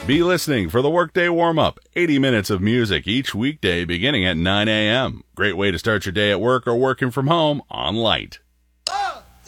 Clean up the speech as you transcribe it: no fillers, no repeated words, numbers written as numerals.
Be listening for the Workday Warm-Up, 80 minutes of music each weekday beginning at 9 a.m. Great way to start your day at work or working from home on Light.